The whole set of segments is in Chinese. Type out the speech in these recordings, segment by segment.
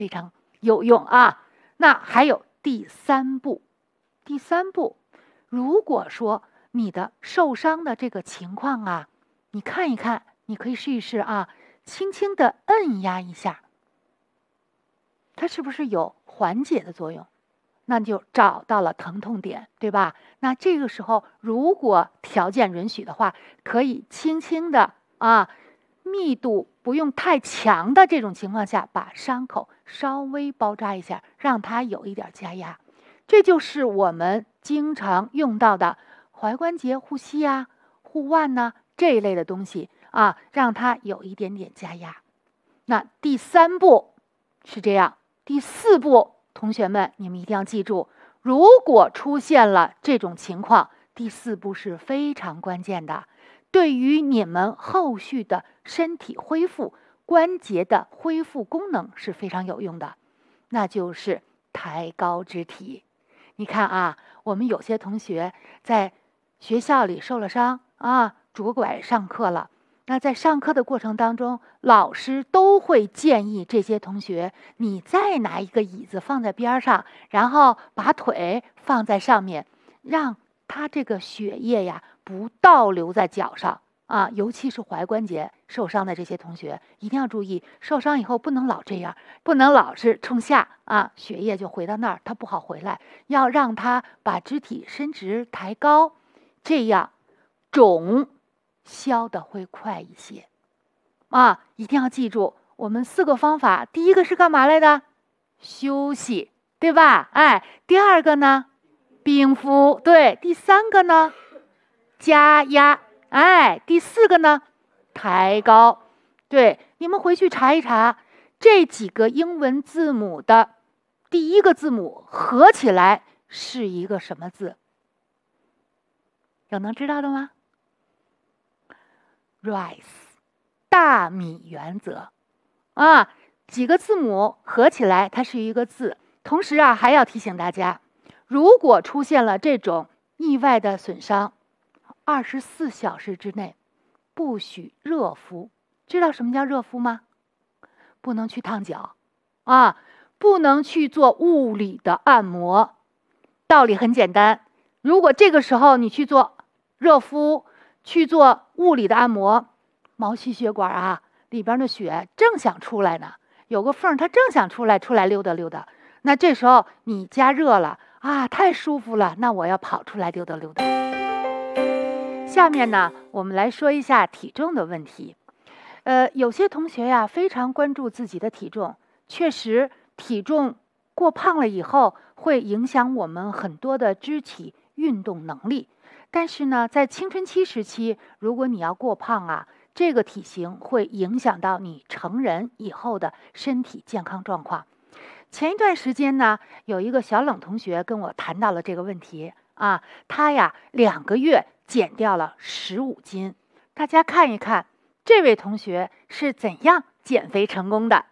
非常有用啊。那还有第三步，如果说你的受伤的这个情况啊，你看一看，你可以试一试啊，轻轻的按压一下，它是不是有缓解的作用？那就找到了疼痛点，对吧？那这个时候，如果条件允许的话，可以轻轻的密度不用太强的这种情况下，把伤口稍微包扎一下，让它有一点加压。这就是我们经常用到的踝关节护膝啊、护腕呐这一类的东西啊，让它有一点点加压。那第三步是这样，第四步。同学们，你们一定要记住，如果出现了这种情况，第四步是非常关键的，对于你们后续的身体恢复、关节的恢复功能是非常有用的，那就是抬高肢体。你看啊，我们有些同学在学校里受了伤啊，拄拐上课了。那在上课的过程当中，老师都会建议这些同学，你再拿一个椅子放在边上，然后把腿放在上面，让他这个血液呀不倒流在脚上啊，尤其是踝关节受伤的这些同学，一定要注意，受伤以后不能老这样，不能老是冲下啊，血液就回到那儿，它不好回来，要让他把肢体伸直抬高，这样肿消的会快一些啊！一定要记住，我们4个方法，第一个是干嘛来的？休息，对吧？哎，第二个呢？冰敷，对。第三个呢？加压，哎。第四个呢？抬高，对。你们回去查一查，这几个英文字母的第一个字母合起来是一个什么字？有能知道的吗？RISE 大米原则啊，几个字母合起来它是一个字。同时啊，还要提醒大家，如果出现了这种意外的损伤，24小时之内不许热敷。知道什么叫热敷吗？不能去烫脚啊，不能去做物理的按摩。道理很简单，如果这个时候你去做热敷，去做物理的按摩，毛细血管啊里边的血正想出来呢，有个缝它正想出来溜达溜达，那这时候你加热了啊，太舒服了，那我要跑出来溜达溜达。下面呢，我们来说一下体重的问题。有些同学呀非常关注自己的体重，确实体重过胖了以后会影响我们很多的肢体运动能力。但是呢，在青春期时期，如果你要过胖啊，这个体型会影响到你成人以后的身体健康状况。前一段时间呢，有一个小冷同学跟我谈到了这个问题啊，他呀2个月减掉了15斤。大家看一看，这位同学是怎样减肥成功的？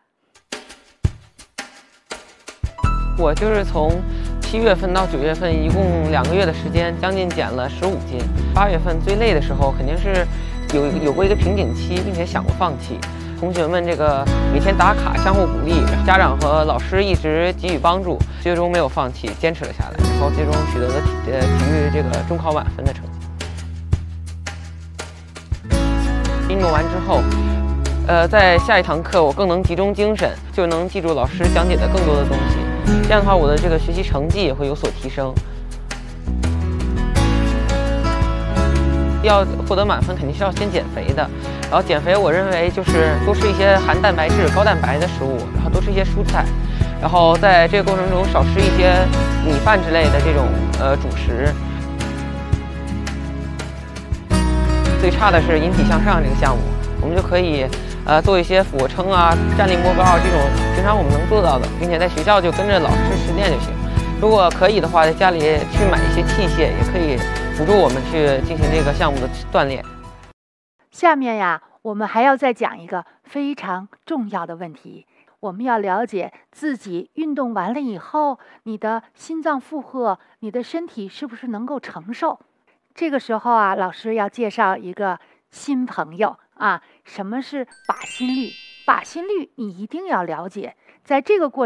我就是从7月份到9月份，一共2个月的时间，将近减了15斤。8月份最累的时候，肯定是有过一个瓶颈期，并且想过放弃。同学们这个每天打卡，相互鼓励，家长和老师一直给予帮助，最终没有放弃，坚持了下来，然后最终取得了体育这个中考满分的成绩。运动完之后，在下一堂课我更能集中精神，就能记住老师讲解的更多的东西。这样的话，我的这个学习成绩也会有所提升。要获得满分，肯定是要先减肥的。然后减肥，我认为就是多吃一些含蛋白质、高蛋白的食物，然后多吃一些蔬菜，然后在这个过程中少吃一些米饭之类的这种主食。最差的是引体向上这个项目，我们就可以做一些俯卧撑啊、站立摸高这种平常我们能做到的，并且在学校就跟着老师实践就行。如果可以的话，在家里去买一些器械，也可以辅助我们去进行这个项目的锻炼。 下面呀，我们还要再讲一个非常重要的问题，我们要了解自己运动完了以后，你的心脏负荷，你的身体是不是能够承受？这个时候啊，老师要介绍一个新朋友啊，什么是靶心率？靶心率你一定要了解，在这个过程